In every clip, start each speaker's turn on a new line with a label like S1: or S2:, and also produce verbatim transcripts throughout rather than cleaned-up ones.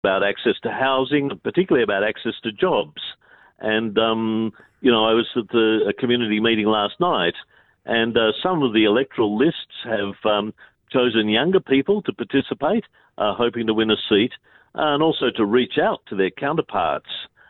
S1: about access to housing, particularly about access to jobs. And, um, you know, I was at the, a community meeting last night, and uh, some of the electoral lists have um, chosen younger people to participate, uh, hoping to win a seat, and also to reach out to their counterparts.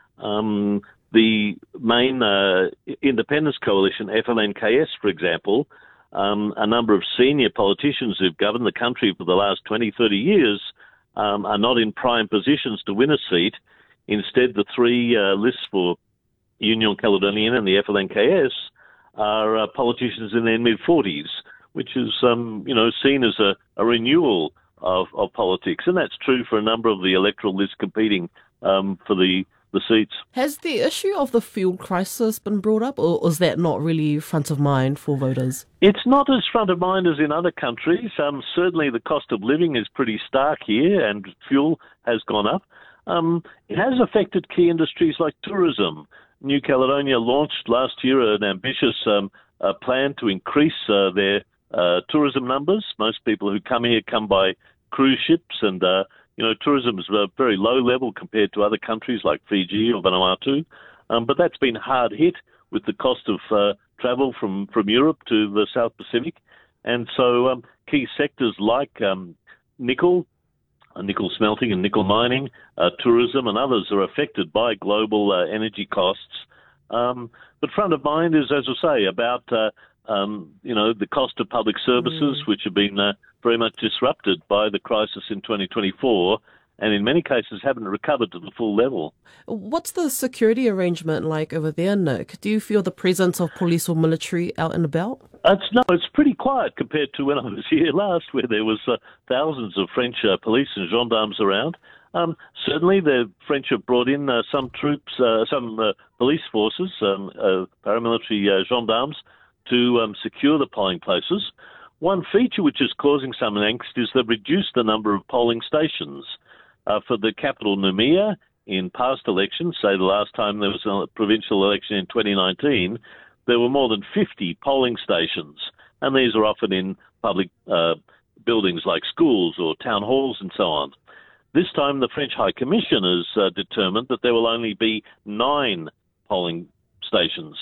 S1: Um, the main uh, independence coalition, F L N K S, for example, um, a number of senior politicians who've governed the country for the last twenty, thirty years um, are not in prime positions to win a seat. Instead, the three uh, lists for Union Caledonienne and the F L N K S are uh, politicians in their mid-forties, which is, um, you know, seen as a, a renewal of, of politics. And that's true for a number of the electoral lists competing um, for the, the seats.
S2: Has the issue of the fuel crisis been brought up, or is that not really front of mind for voters?
S1: It's not as front of mind as in other countries. Um, certainly the cost of living is pretty stark here, and fuel has gone up. Um, it has affected key industries like tourism. New Caledonia launched last year an ambitious um, uh, plan to increase uh, their uh, tourism numbers. Most people who come here come by cruise ships, and uh, you know, tourism is a very low level compared to other countries like Fiji or Vanuatu. Um, but that's been hard hit with the cost of uh, travel from, from Europe to the South Pacific. And so um, key sectors like um, nickel, uh, nickel smelting and nickel mining, uh, tourism and others are affected by global uh, energy costs. Um, but front of mind is, as I say, about uh, um, you know, the cost of public services, mm. which have been uh, very much disrupted by the crisis in twenty twenty-four, and in many cases haven't recovered to the full level.
S2: What's the security arrangement like over there, Nick? Do you feel the presence of police or military out and about?
S1: It's, no, it's pretty quiet compared to when I was here last, where there was uh, thousands of French uh, police and gendarmes around. Um, certainly, the French have brought in uh, some troops, uh, some uh, police forces, um, uh, paramilitary uh, gendarmes, to um, secure the polling places. One feature which is causing some angst is they've reduced the number of polling stations. Uh, for the capital, Noumea, in past elections, say the last time there was a provincial election in twenty nineteen, there were more than fifty polling stations, and these are often in public uh, buildings like schools or town halls and so on. This time, the French High Commission has uh, determined that there will only be nine polling stations.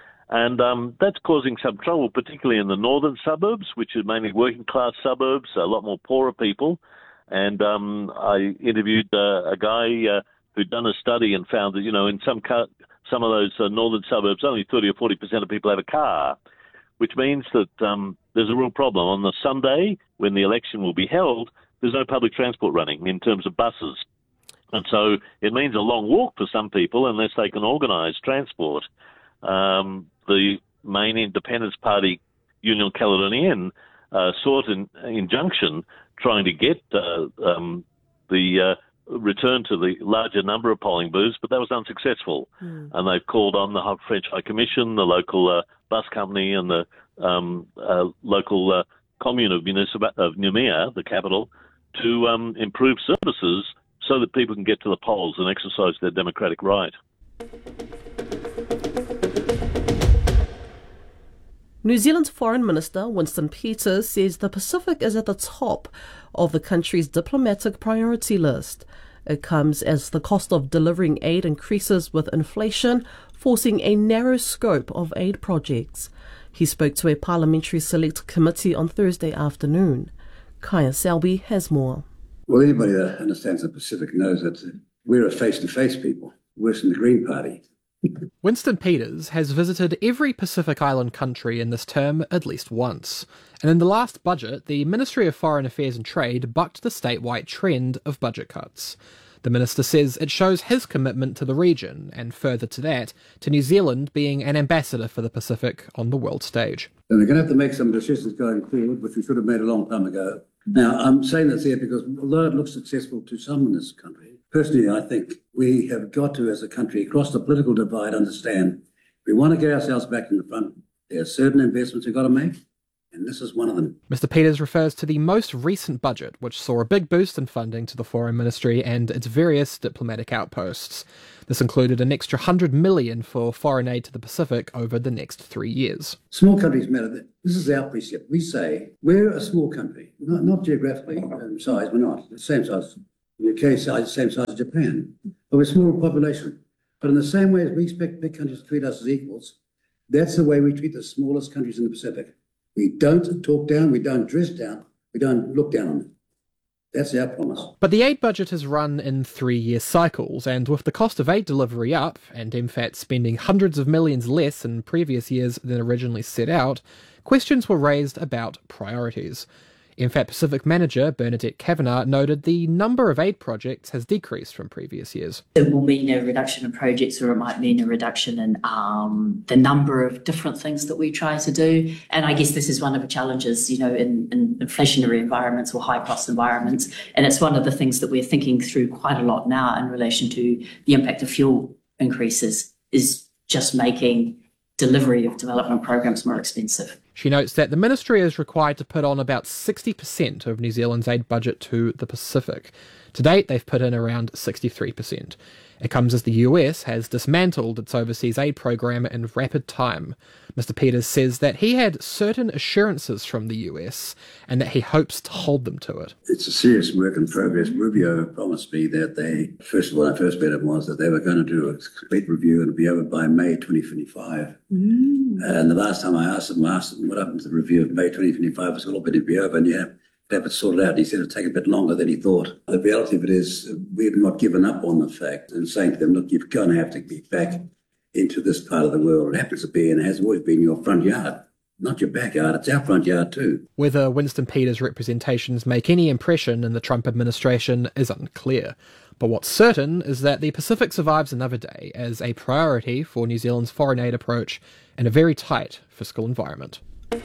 S1: And um, that's causing some trouble, particularly in the northern suburbs, which are mainly working-class suburbs, a lot more poorer people. And um, I interviewed uh, a guy uh, who'd done a study and found that, you know, in some car- some of those uh, northern suburbs, only thirty or forty percent of people have a car, which means that um, there's a real problem. On the Sunday, when the election will be held, there's no public transport running in terms of buses. And so it means a long walk for some people unless they can organise transport. Um, the main Independence Party, Union Caledonienne, uh, sought an injunction trying to get uh, um, the uh, return to the larger number of polling booths, but that was unsuccessful. Mm. And they've called on the French High Commission, the local uh, bus company, and the um, uh, local uh, commune of, Municip- of Noumea, the capital, to um, improve services so that people can get to the polls and exercise their democratic right.
S2: New Zealand's Foreign Minister, Winston Peters, says the Pacific is at the top of the country's diplomatic priority list. It comes as the cost of delivering aid increases with inflation, forcing a narrow scope of aid projects. He spoke to a parliamentary select committee on Thursday afternoon. Kaya Selby has more.
S3: Well, anybody that understands the Pacific knows that we're a face-to-face people, worse than the Green Party.
S4: Winston Peters has visited every Pacific Island country in this term at least once. And in the last budget, the Ministry of Foreign Affairs and Trade bucked the statewide trend of budget cuts. The minister says it shows his commitment to the region, and further to that, to New Zealand being an ambassador for the Pacific on the world stage.
S3: And we're going to have to make some decisions going forward, which we should have made a long time ago. Now, I'm saying this here because although it looks successful to some in this country, personally, I think we have got to, as a country, across the political divide, understand if we want to get ourselves back in the front, there are certain investments we've got to make, and this is one of them.
S4: Mister Peters refers to the most recent budget, which saw a big boost in funding to the Foreign Ministry and its various diplomatic outposts. This included an extra one hundred million dollars for foreign aid to the Pacific over the next three years.
S3: Small countries matter. This is our precept. We say we're a small country, not, not geographically in size, we're not, the same size The U K is the same size as Japan, but we're a smaller population. But in the same way as we expect big countries to treat us as equals, that's the way we treat the smallest countries in the Pacific. We don't talk down, we don't dress down, we don't look down on them. That's our promise.
S4: But the aid budget is run in three-year cycles, and with the cost of aid delivery up, and M FAT spending hundreds of millions less in previous years than originally set out, questions were raised about priorities. M FAT Pacific Manager Bernadette Kavanagh noted the number of aid projects has decreased from previous years.
S5: It will mean a reduction in projects, or it might mean a reduction in um, the number of different things that we try to do. And I guess this is one of the challenges, you know, in, in inflationary environments or high-cost environments. And it's one of the things that we're thinking through quite a lot now in relation to the impact of fuel increases, is just making delivery of development programs more expensive.
S4: She notes that the ministry is required to put on about sixty percent of New Zealand's aid budget to the Pacific. To date, they've put in around sixty-three percent. It comes as the U S has dismantled its overseas aid program in rapid time. Mister Peters says that he had certain assurances from the U S and that he hopes to hold them to it.
S3: It's a serious work in progress. Rubio promised me that they, first of all, I first met him was that they were going to do a complete review and it'll be over by May twenty twenty-five. Mm. And the last time I asked him, I asked him what happened to the review of May twenty twenty-five, was all going to be over, and yeah, have it sorted out. He said it'll take a bit longer than he thought. The reality of it is we've not given up on the fact and saying to them, look, you're going to have to be back into this part of the world. It happens to be and has always been your front yard, not your backyard. It's our front yard too.
S4: Whether Winston Peters' representations make any impression in the Trump administration is unclear. But what's certain is that the Pacific survives another day as a priority for New Zealand's foreign aid approach in a very tight fiscal environment.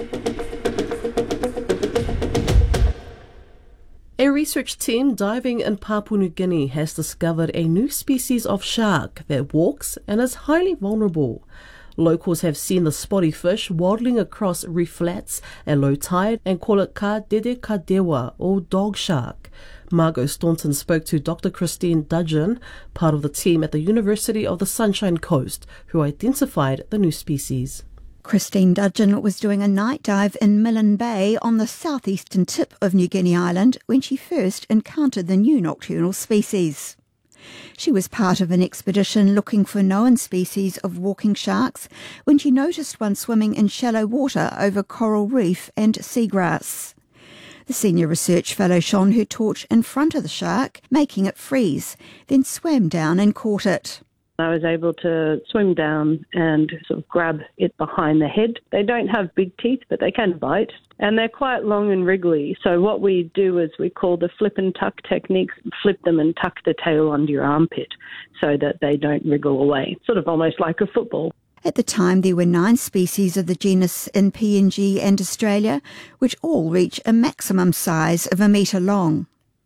S2: A research team diving in Papua New Guinea has discovered a new species of shark that walks and is highly vulnerable. Locals have seen the spotty fish waddling across reef flats at low tide and call it ka dede ka dewa, or dog shark. Margot Staunton spoke to Doctor Christine Dudgeon, part of the team at the University of the Sunshine Coast, who identified the new species.
S6: Christine Dudgeon was doing a night dive in Milne Bay on the southeastern tip of New Guinea Island when she first encountered the new nocturnal species. She was part of an expedition looking for known species of walking sharks when she noticed one swimming in shallow water over coral reef and seagrass. The senior research fellow shone her torch in front of the shark, making it freeze, then swam down and caught it.
S7: I was able to swim down and sort of grab it behind the head. They don't have big teeth, but they can bite, and they're quite long and wriggly. So what we do is we call the flip and tuck technique, flip them and tuck the tail under your armpit so that they don't wriggle away, sort of almost like a football.
S6: At the time, there were nine species of the genus in P N G and Australia, which all reach a maximum size of a metre long.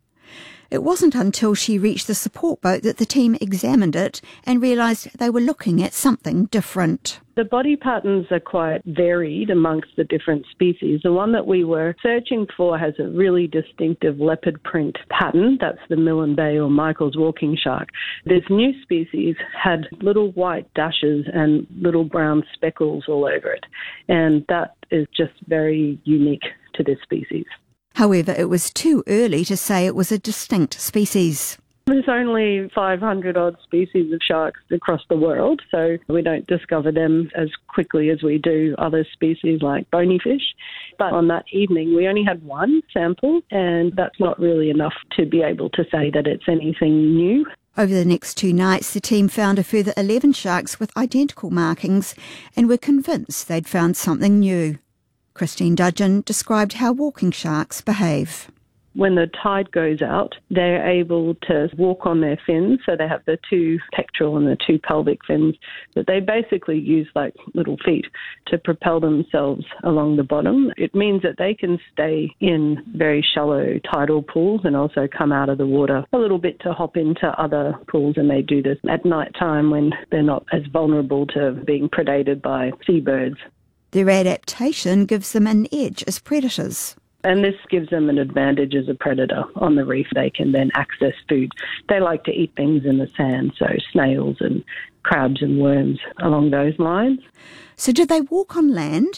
S6: It wasn't until she reached the support boat that the team examined it and realised they were looking at something different.
S7: The body patterns are quite varied amongst the different species. The one that we were searching for has a really distinctive leopard print pattern. That's the Milne Bay or Michael's walking shark. This new species had little white dashes and little brown speckles all over it. And that is just very unique to this species.
S6: However, it was too early to say it was a distinct species.
S7: There's only five hundred odd species of sharks across the world, so we don't discover them as quickly as we do other species like bony fish. But on that evening, we only had one sample, and that's not really enough to be able to say that it's anything new.
S6: Over the next two nights, the team found a further eleven sharks with identical markings and were convinced they'd found something new. Christine Dudgeon described how walking sharks behave.
S7: When the tide goes out, they're able to walk on their fins, so they have the two pectoral and the two pelvic fins, but they basically use like little feet to propel themselves along the bottom. It means that they can stay in very shallow tidal pools and also come out of the water a little bit to hop into other pools, and they do this at night time when they're not as vulnerable to being predated by seabirds.
S6: Their adaptation gives them an edge as predators.
S7: And this gives them an advantage as a predator on the reef. They can then access food. They like to eat things in the sand, so snails and crabs and worms along those lines.
S6: So did they walk on land?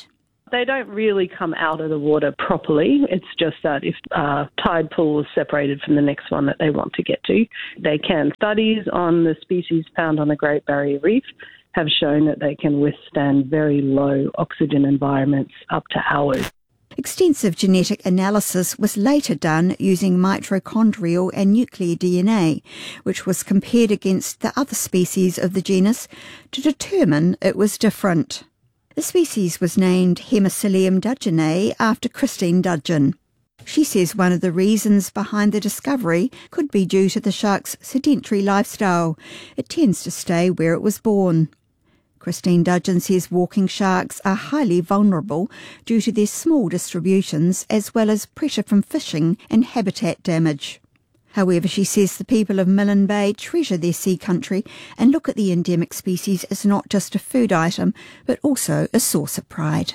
S7: They don't really come out of the water properly. It's just that if a tide pool is separated from the next one that they want to get to, they can. Studies on the species found on the Great Barrier Reef have shown that they can withstand very low oxygen environments up to hours.
S6: Extensive genetic analysis was later done using mitochondrial and nuclear D N A, which was compared against the other species of the genus to determine it was different. The species was named Hemicillium dudgeonei after Christine Dudgeon. She says one of the reasons behind the discovery could be due to the shark's sedentary lifestyle. It tends to stay where it was born. Christine Dudgeon says walking sharks are highly vulnerable due to their small distributions as well as pressure from fishing and habitat damage. However, she says the people of Milne Bay treasure their sea country and look at the endemic species as not just a food item, but also a source of pride.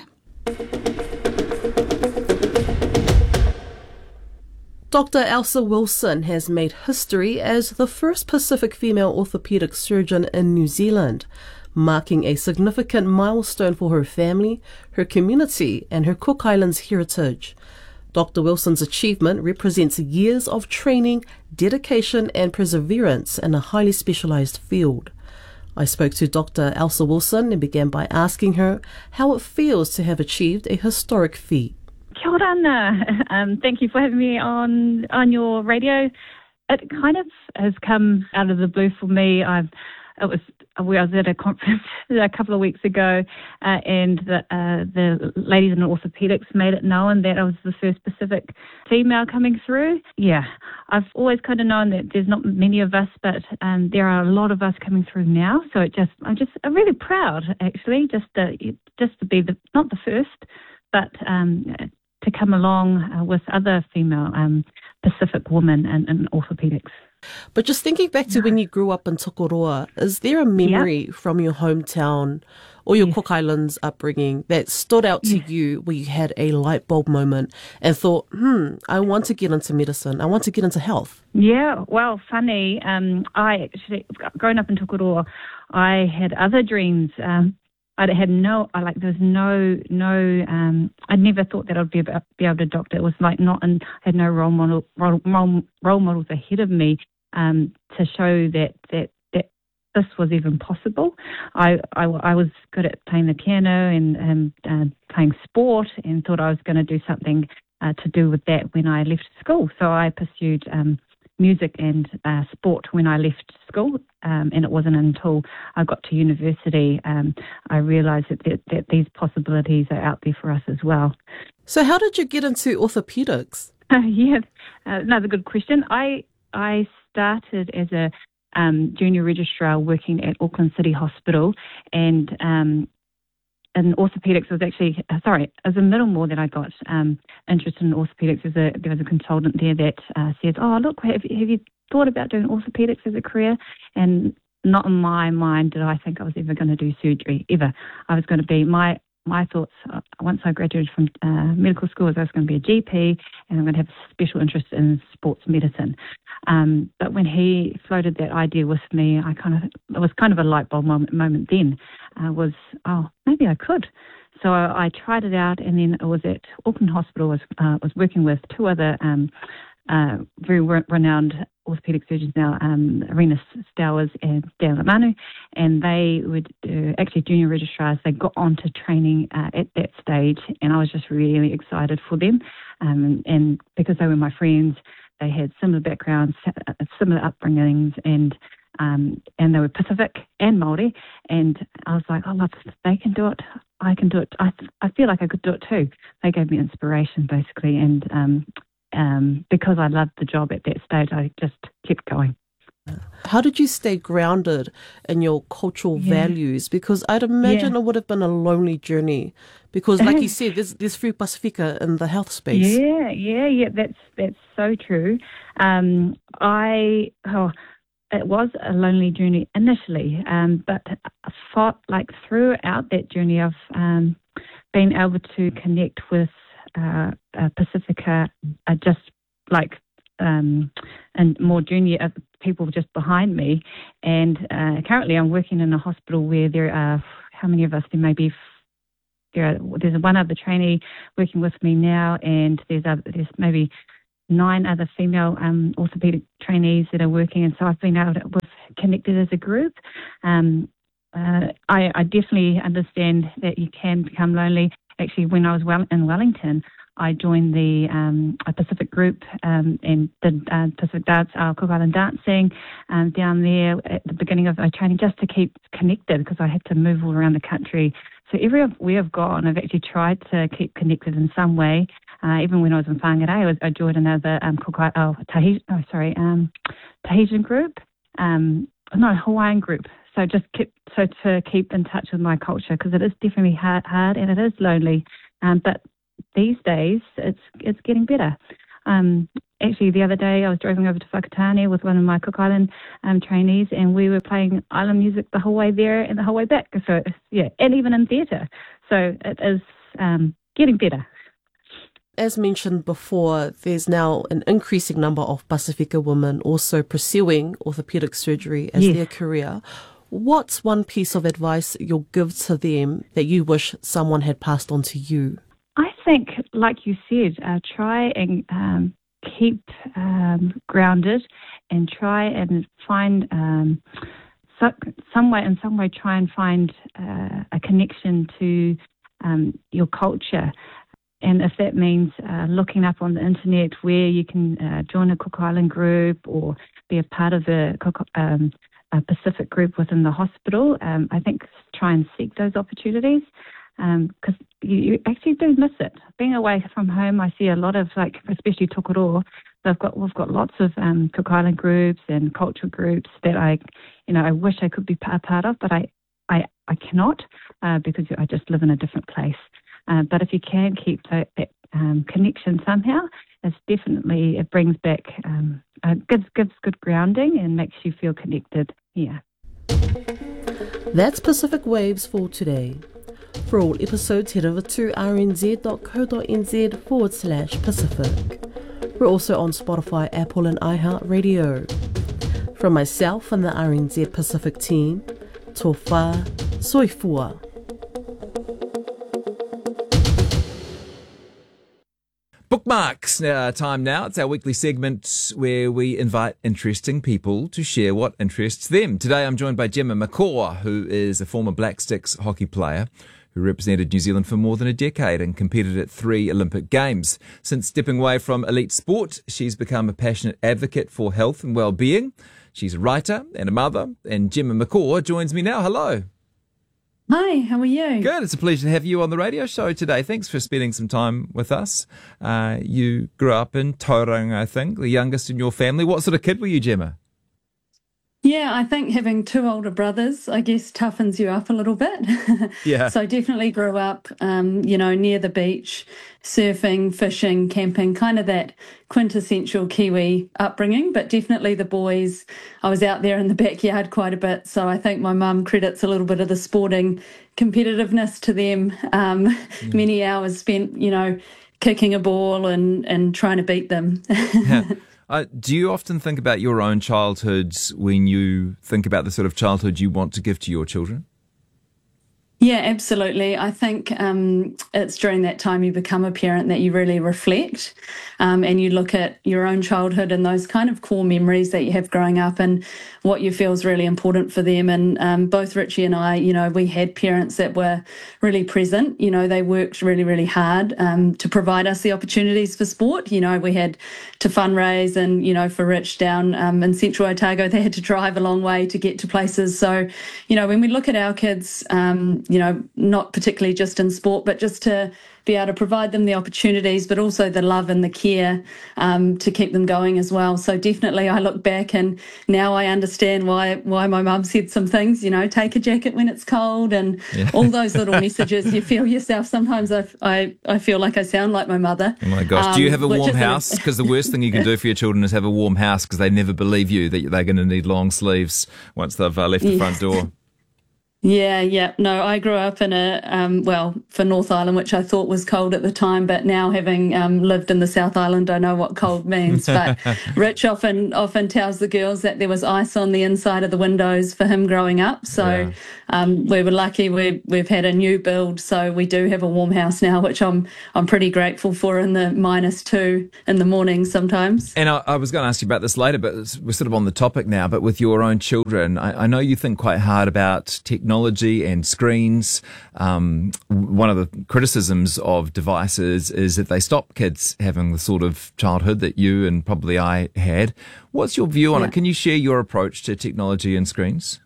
S2: Doctor Elsa Wilson has made history as the first Pacific female orthopaedic surgeon in New Zealand, marking a significant milestone for her family, her community, and her Cook Islands heritage. Doctor Wilson's achievement represents years of training, dedication, and perseverance in a highly specialised field. I spoke to Doctor Elsa Wilson and began by asking her how it feels to have achieved a historic feat.
S8: Kia ora ana. Um, thank you for having me on on your radio. It kind of has come out of the blue for me. I've it was I was at a conference a couple of weeks ago, uh, and the, uh, the ladies in orthopaedics made it known that I was the first Pacific female coming through. Yeah, I've always kind of known that there's not many of us, but um, there are a lot of us coming through now. So it just, I'm just, I'm really proud actually, just to, just to be the not the first, but um, to come along uh, with other female um, Pacific women in, in orthopaedics.
S2: But just thinking back to when you grew up in Tokoroa, is there a memory yep. from your hometown or your yes. Cook Islands upbringing that stood out to yes. you where you had a light bulb moment and thought, hmm, I want to get into medicine, I want to get into health?
S8: Yeah, well, funny. Um, I actually, growing up in Tokoroa, I had other dreams. Um, I had no, I like, there was no, no, um, I never thought that I'd be able, be able to doctor. It was like not, and I had no role model, role, role models ahead of me. Um, to show that, that that this was even possible. I, I, I was good at playing the piano and, and uh, playing sport and thought I was going to do something uh, to do with that when I left school. So I pursued um, music and uh, sport when I left school, um, and it wasn't until I got to university um, I realised that, that, that these possibilities are out there for us as well.
S2: So how did you get into orthopaedics?
S8: Uh, yeah, uh, another good question. I I started as a um, junior registrar working at Auckland City Hospital, and um, in orthopaedics was actually, uh, sorry, as a Middlemore that I got um, interested in orthopaedics. There was a, there was a consultant there that uh, said, oh, look, have, have you thought about doing orthopaedics as a career? And not in my mind did I think I was ever going to do surgery, ever. I was going to be, my My thoughts, uh, once I graduated from uh, medical school, was I was going to be a G P and I'm going to have a special interest in sports medicine. Um, but when he floated that idea with me, I kind of, it was kind of a light bulb moment, moment then, uh, was, oh, maybe I could. So I, I tried it out, and then it was at Auckland Hospital, was uh, was working with two other um, uh, very re- renowned orthopaedic surgeons now, um, Arena Stowers and Dan Lamanu, and they would uh, actually junior registrars. They got onto training uh, at that stage, and I was just really excited for them. Um, and because they were my friends, they had similar backgrounds, similar upbringings, and um, and they were Pacific and Māori. And I was like, oh, if they can do it, I can do it. I I feel like I could do it too. They gave me inspiration, basically, and um, Um, because I loved the job at that stage, I just kept going.
S2: How did you stay grounded in your cultural yeah. values? Because I'd imagine yeah. it would have been a lonely journey. Because, like you said, there's there's free Pacifica in the health space.
S8: Yeah, yeah, yeah. That's that's so true. Um, I oh, it was a lonely journey initially, um, but I fought like throughout that journey of um, being able to connect with Uh, uh, Pacifica, uh, just like um, and more junior uh, people just behind me. And uh, currently I'm working in a hospital where there are, how many of us? There may be there are, there's one other trainee working with me now, and there's other, there's maybe nine other female um, orthopaedic trainees that are working, and so I've been able to, we've connected as a group. Um, uh, I, I definitely understand that you can become lonely. Actually, when I was well in Wellington, I joined the um, a Pacific group um, and did uh, Pacific Dance, uh, Cook Island dancing um, down there at the beginning of my training, just to keep connected, because I had to move all around the country. So everywhere I've gone, I've actually tried to keep connected in some way. Uh, even when I was in Whangarei, I, was, I joined another um, Cook, oh, Tahitian, oh, sorry, um, Tahitian group, um, no, Hawaiian group. So just keep, so to keep in touch with my culture, because it is definitely hard, hard and it is lonely. Um, but these days, it's it's getting better. Um, actually, the other day, I was driving over to Whakatane with one of my Cook Island um, trainees, and we were playing island music the whole way there and the whole way back. So, yeah, and even in theatre. So it is um, getting better.
S2: As mentioned before, there's now an increasing number of Pasifika women also pursuing orthopaedic surgery as
S8: yes.
S2: their career. What's one piece of advice you'll give to them that you wish someone had passed on to you?
S8: I think, like you said, uh, try and um, keep um, grounded, and try and find um, so, some way, in some way, try and find uh, a connection to um, your culture. And if that means uh, looking up on the internet where you can uh, join a Cook Island group or be a part of a, um, a Pacific group within the hospital, um, I think try and seek those opportunities, because um, you, you actually do miss it. Being away from home, I see a lot of, like, especially Tokoroa, they've got, we've got lots of um, Cook Island groups and cultural groups that I, you know, I wish I could be a part of, but I, I, I cannot uh, because I just live in a different place. Uh, but if you can keep that, that um, connection somehow, it's definitely, it brings back, um, uh, gives, gives good grounding and makes you feel connected. Yeah.
S2: That's Pacific Waves for today. For all episodes, head over to rnz.co.nz forward slash Pacific. We're also on Spotify, Apple and iHeartRadio. From myself and the R N Z Pacific team, Tofa Soifua.
S9: Bookmarks uh, time now. It's our weekly segment where we invite interesting people to share what interests them. Today I'm joined by Gemma McCaw, who is a former Black Sticks hockey player who represented New Zealand for more than a decade and competed at three Olympic Games. Since stepping away from elite sport, she's become a passionate advocate for health and well-being. She's a writer and a mother, and Gemma McCaw joins me now. Hello.
S10: Hi, how are you?
S9: Good. It's a pleasure to have you on the radio show today. Thanks for spending some time with us. Uh, you grew up in Tauranga, I think, the youngest in your family. What sort of kid were you, Gemma?
S10: Yeah, I think having two older brothers, I guess, toughens you up a little bit.
S9: Yeah.
S10: So I definitely grew up, um, you know, near the beach, surfing, fishing, camping, kind of that quintessential Kiwi upbringing. But definitely the boys, I was out there in the backyard quite a bit. So I think my mum credits a little bit of the sporting competitiveness to them. Um, mm. Many hours spent, you know, kicking a ball and, and trying to beat them.
S9: Yeah. Uh, do you often think about your own childhoods when you think about the sort of childhood you want to give to your children?
S10: Yeah, absolutely. I think um, it's during that time you become a parent that you really reflect um, and you look at your own childhood and those kind of core memories that you have growing up and what you feel is really important for them. And um, both Richie and I, you know, we had parents that were really present. You know, they worked really, really hard um, to provide us the opportunities for sport. You know, we had to fundraise and, you know, for Rich down um, in Central Otago, they had to drive a long way to get to places. So, you know, when we look at our kids, um, you know, not particularly just in sport, but just to be able to provide them the opportunities, but also the love and the care um, to keep them going as well. So definitely I look back and now I understand why why my mum said some things, you know, take a jacket when it's cold and yeah. all those little messages. You feel yourself. Sometimes I, I, I feel like I sound like my mother.
S9: Oh my gosh.
S10: Um,
S9: do you have a warm house? Because the worst thing you can do for your children is have a warm house because they never believe you that they're going to need long sleeves once they've uh, left the
S10: yes.
S9: front door.
S10: Yeah, yeah. No, I grew up in a, um, well, for North Island, which I thought was cold at the time, but now having um, lived in the South Island, I know what cold means. But Rich often often tells the girls that there was ice on the inside of the windows for him growing up. So
S9: Yeah.
S10: um, we were lucky. We, we've had a new build, so we do have a warm house now, which I'm I'm pretty grateful for in the minus two in the morning sometimes.
S9: And I, I was going to ask you about this later, but it's- we're sort of on the topic now. But with your own children, I, I know you think quite hard about technology and screens. Um, one of the criticisms of devices is that they stop kids having the sort of childhood that you and probably I had. What's your view on
S10: Yeah.
S9: it? Can you share your approach to technology and screens?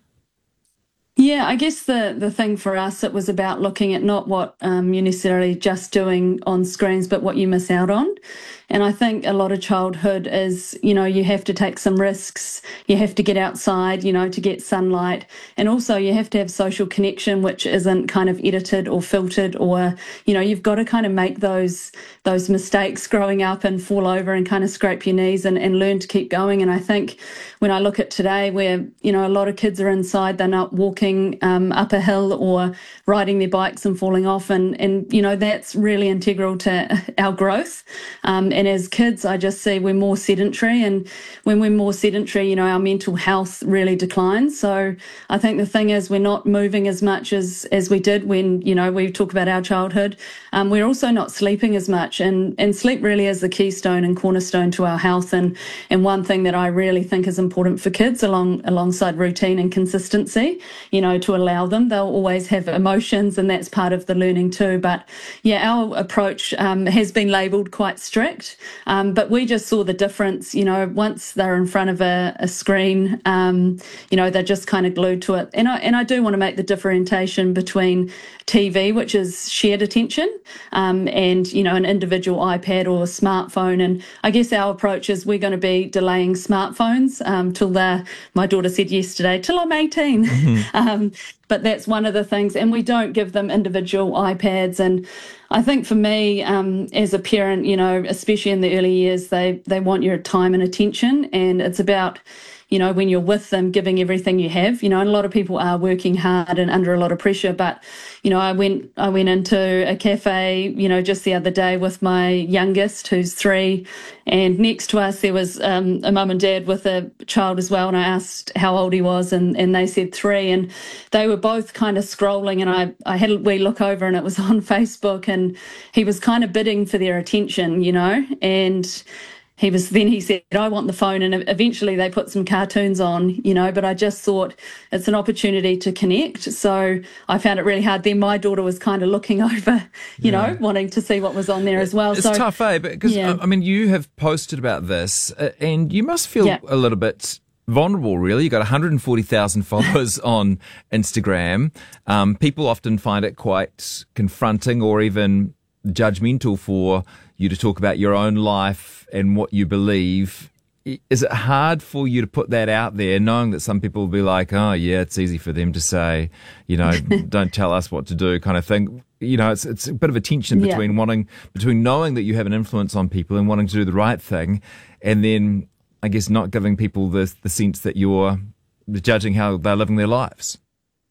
S10: Yeah, I guess the, the thing for us, it was about looking at not what um, you're necessarily just doing on screens, but what you miss out on. And I think a lot of childhood is, you know, you have to take some risks, you have to get outside, you know, to get sunlight. And also you have to have social connection, which isn't kind of edited or filtered, or, you know, you've got to kind of make those those mistakes growing up and fall over and kind of scrape your knees and, and learn to keep going. And I think when I look at today where, you know, a lot of kids are inside, they're not walking um, up a hill or riding their bikes and falling off. And, and you know, that's really integral to our growth. Um, and as kids, I just see we're more sedentary. And when we're more sedentary, you know, our mental health really declines. So I think the thing is we're not moving as much as, as we did when, you know, we talk about our childhood. Um, we're also not sleeping as much. And, and sleep really is the keystone and cornerstone to our health. And, and one thing that I really think is important for kids along alongside routine and consistency, you know, to allow them. They'll always have emotions and that's part of the learning too. But yeah, our approach um, has been labelled quite strict, um, but we just saw the difference, you know, once they're in front of a, a screen, um, you know, they're just kind of glued to it. And I, and I do want to make the differentiation between T V, which is shared attention, um, and, you know, an individual iPad or smartphone. And I guess our approach is we're going to be delaying smartphones um, till they're, my daughter said yesterday, till I'm eighteen. Mm-hmm. um, but that's one of the things. And we don't give them individual iPads. And I think for me, um, as a parent, you know, especially in the early years, they, they want your time and attention. And it's about, you know, when you're with them, giving everything you have, you know, and a lot of people are working hard and under a lot of pressure. But, you know, I went, I went into a cafe, you know, just the other day with my youngest, who's three, and next to us there was um, a mum and dad with a child as well. And I asked how old he was, and, and they said three, and they were both kind of scrolling. And I, I had a wee look over, and it was on Facebook, and he was kind of bidding for their attention, you know, and He was then he said, I want the phone, and eventually they put some cartoons on, you know, but I just thought it's an opportunity to connect. So I found it really hard. Then my daughter was kind of looking over, you yeah. know, wanting to see what was on there as well.
S9: It's
S10: so,
S9: tough, eh? Because, yeah. I mean, you have posted about this uh, and you must feel yeah. a little bit vulnerable, really. You've got one hundred forty thousand followers on Instagram. Um, people often find it quite confronting or even judgmental for you to talk about your own life and what you believe. Is it hard for you to put that out there, knowing that some people will be like, oh, yeah, it's easy for them to say, you know, don't tell us what to do kind of thing. You know, it's it's a bit of a tension between yeah. wanting, between knowing that you have an influence on people and wanting to do the right thing, and then, I guess, not giving people the the sense that you're judging how they're living their lives.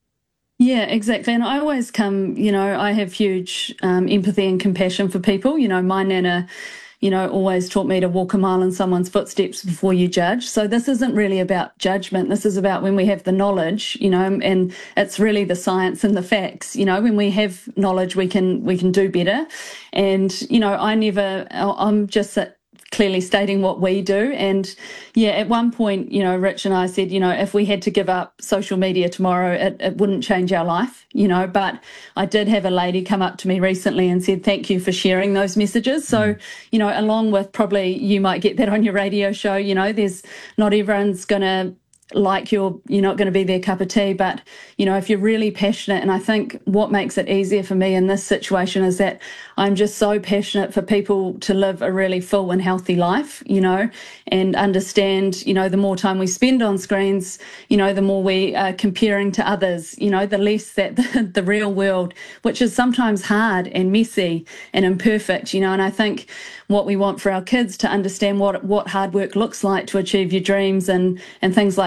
S10: Yeah, exactly. And I always come, you know, I have huge um, empathy and compassion for people. You know, my nana, you know, always taught me to walk a mile in someone's footsteps before you judge. So this isn't really about judgment. This is about when we have the knowledge, you know, and it's really the science and the facts. You know, when we have knowledge, we can we can do better. And, you know, I never, I'm just a, clearly stating what we do. And yeah, at one point, you know, Rich and I said, you know, if we had to give up social media tomorrow, it, it wouldn't change our life, you know, but I did have a lady come up to me recently and said, thank you for sharing those messages. So, you know, along with probably you might get that on your radio show, you know, there's not everyone's going to like you're you're not going to be their cup of tea, but you know, if you're really passionate, and I think what makes it easier for me in this situation is that I'm just so passionate for people to live a really full and healthy life, you know, and understand, you know, the more time we spend on screens, you know, the more we are comparing to others, you know, the less that the, the real world, which is sometimes hard and messy and imperfect, you know, and I think what we want for our kids to understand what what hard work looks like to achieve your dreams and and things like that.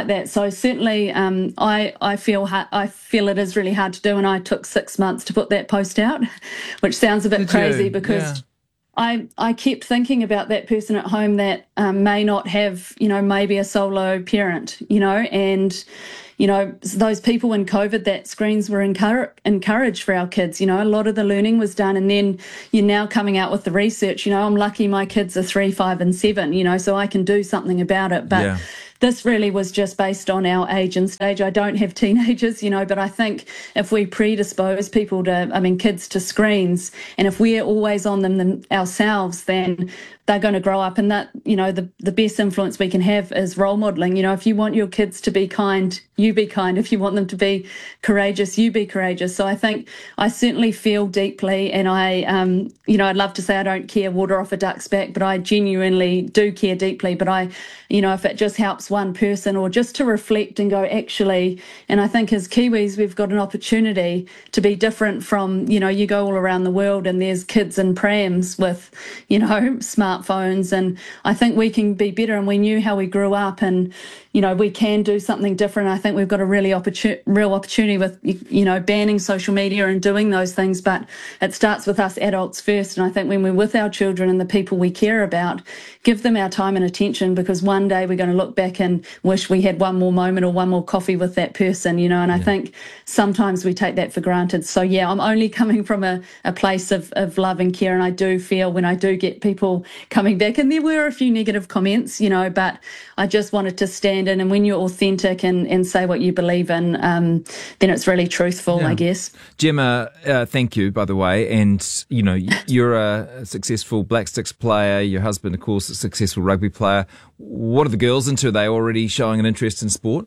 S10: that. So certainly, um, I I feel ha- I feel it is really hard to do, and I took six months to put that post out, which sounds a bit
S9: Did
S10: crazy
S9: you?
S10: because.
S9: Yeah.
S10: I, I kept thinking about that person at home that um, may not have, you know, maybe a solo parent, you know, and, you know, those people in COVID, that screens were encourage, encouraged for our kids. You know, a lot of the learning was done. And then you're now coming out with the research. You know, I'm lucky my kids are three, five and seven, you know, so I can do something about it. But
S9: Yeah.
S10: this really was just based on our age and stage. I don't have teenagers, you know, but I think if we predispose people to, I mean, kids to screens, and if we're always on them, them ourselves, then they're going to grow up. And that, you know, the, the best influence we can have is role modelling. You know, if you want your kids to be kind, you be kind. If you want them to be courageous, you be courageous. So I think I certainly feel deeply, and I, um, you know, I'd love to say I don't care water off a duck's back, but I genuinely do care deeply. But I, you know, if it just helps one person, or just to reflect and go, actually, and I think as Kiwis, we've got an opportunity to be different from, you know, you go all around the world and there's kids in prams with, you know, smartphones, and I think we can be better, and we knew how we grew up, and, you know, we can do something different. I think we've got a really opportun- real opportunity with, you know, banning social media and doing those things, but it starts with us adults first. And I think when we're with our children and the people we care about, give them our time and attention, because one day we're going to look back and wish we had one more moment or one more coffee with that person, you know, and I yeah. think sometimes we take that for granted. So, yeah, I'm only coming from a, a place of, of love and care, and I do feel when I do get people coming back, and there were a few negative comments, you know, but I just wanted to stand in, and when you're authentic and, and say what you believe in, um, then it's really truthful, yeah. I guess.
S9: Gemma, uh, thank you, by the way, and, you know, you're a successful Black Sticks player, your husband, of course, a successful rugby player. What are the girls into? Are they already showing an interest in sport?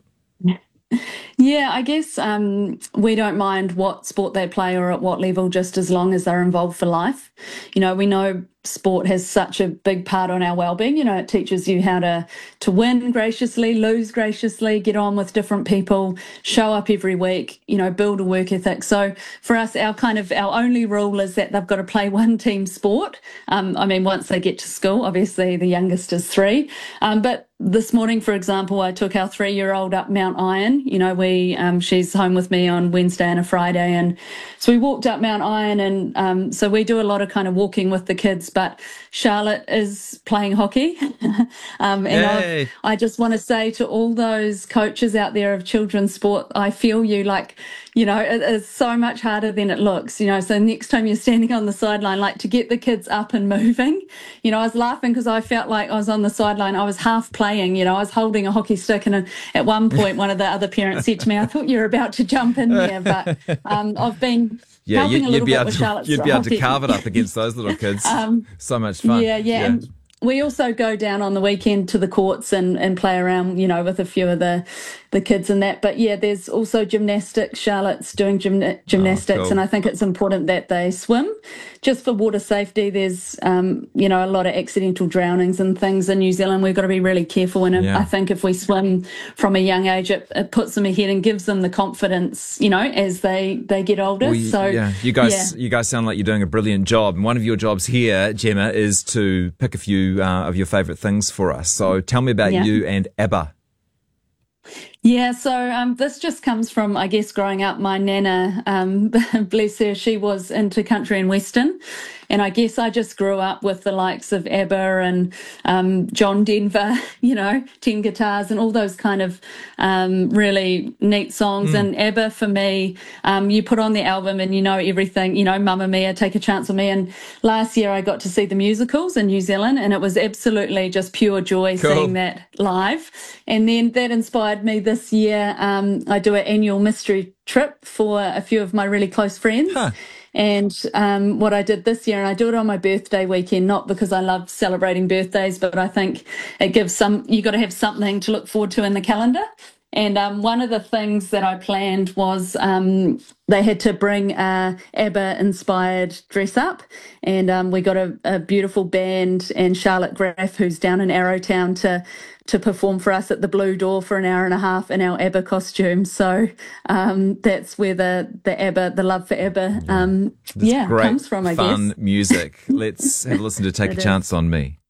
S10: Yeah, I guess um, we don't mind what sport they play or at what level, just as long as they're involved for life. You know, we know sport has such a big part on our well-being. You know, it teaches you how to to win graciously, lose graciously, get on with different people, show up every week, you know, build a work ethic. So for us, our kind of our only rule is that they've got to play one team sport. Um, I mean, once they get to school, obviously the youngest is three. Um, but this morning, for example, I took our three-year-old up Mount Iron. You know, we um, she's home with me on Wednesday and a Friday, and so we walked up Mount Iron, and um, so we do a lot of kind of walking with the kids. But Charlotte is playing hockey, um, and I've, I just want to say to all those coaches out there of children's sport, I feel you. Like, you know, it is so much harder than it looks. You know, so next time you're standing on the sideline, like to get the kids up and moving. You know, I was laughing because I felt like I was on the sideline. I was half playing. You know, I was holding a hockey stick, and at one point, one of the other parents said to me, "I thought you were about to jump in there," but um, I've been.
S9: Yeah,
S10: you'd,
S9: you'd, be able
S10: to,
S9: you'd be able to carve it up against those little kids. um, so much fun.
S10: Yeah, yeah. yeah. And we also go down on the weekend to the courts and, and play around, you know, with a few of the, the kids and that. But yeah, there's also gymnastics. Charlotte's doing gym, gymnastics, oh, cool. And I think it's important that they swim. Just for water safety, there's, um, you know, a lot of accidental drownings and things in New Zealand. We've got to be really careful. And yeah. I think if we swim from a young age, it, it puts them ahead and gives them the confidence, you know, as they, they get older.
S9: Well, you,
S10: so
S9: yeah, you guys,
S10: yeah.
S9: you guys sound like you're doing a brilliant job. And one of your jobs here, Gemma, is to pick a few uh, of your favourite things for us. So tell me about yeah. you and ABBA.
S10: Yeah, so um, this just comes from, I guess, growing up. My nana, um, bless her, she was into country and western. And I guess I just grew up with the likes of ABBA and um, John Denver, you know, Ten Guitars and all those kind of um, really neat songs. Mm. And ABBA, for me, um, you put on the album and you know everything, you know, Mamma Mia, Take a Chance on Me. And last year I got to see the musicals in New Zealand, and it was absolutely just pure joy cool. seeing that live. And then that inspired me this year. Um, I do an annual mystery trip for a few of my really close friends. Huh. And um, what I did this year, and I do it on my birthday weekend, not because I love celebrating birthdays, but I think it gives some, you got to have something to look forward to in the calendar. And um, one of the things that I planned was um, they had to bring a ABBA-inspired dress up, and um, we got a, a beautiful band and Charlotte Graff, who's down in Arrowtown, to to perform for us at the Blue Door for an hour and a half in our ABBA costume. So um, that's where the the ABBA, the love for ABBA, um, yeah,
S9: great,
S10: comes from. I
S9: fun
S10: guess
S9: music. Let's have a listen to Take a Chance on Me.